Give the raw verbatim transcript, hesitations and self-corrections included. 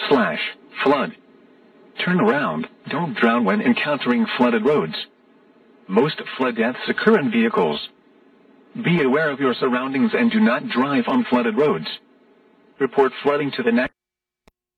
slash flood. Turn around. Don't drown when encountering flooded roads. Most flood deaths occur in vehicles. Be aware of your surroundings and do not drive on flooded roads. Report flooding to the next